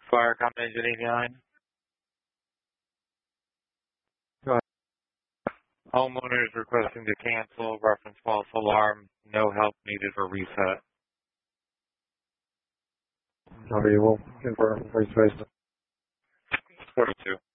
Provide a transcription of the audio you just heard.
Fire Company Engine 89. Go ahead. Homeowner is requesting to cancel, reference false alarm, no help needed for reset. Okay, we'll confirm face-to-face. 42.